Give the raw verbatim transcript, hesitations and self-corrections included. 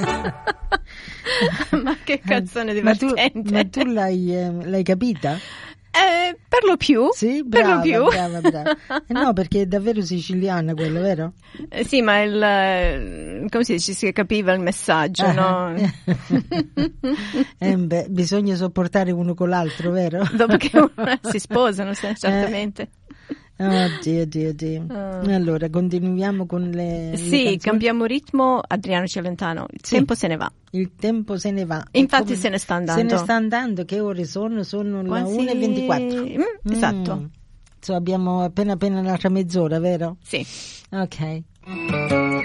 Ma che canzone divertente. Ma tu, ma tu l'hai, eh, l'hai capita? Eh, per lo più. Sì, brava, per lo più. brava, brava. Eh no, perché è davvero siciliana quello, vero? Eh, sì, ma il, come si dice, si capiva il messaggio, ah, no? eh, beh, bisogna sopportare uno con l'altro, vero? Dopo che si sposano, certamente. Eh. Oddio, oddio, oddio. Oh. Allora, continuiamo con le, sì, le cambiamo ritmo. Adriano Celentano, il sì. tempo se ne va. Il tempo se ne va. Infatti come, se ne sta andando. Se ne sta andando, che ore sono? Sono Quasi... le una e ventiquattro. Mm, esatto. Mm. So, abbiamo appena appena un'altra mezz'ora, vero? Sì. Ok.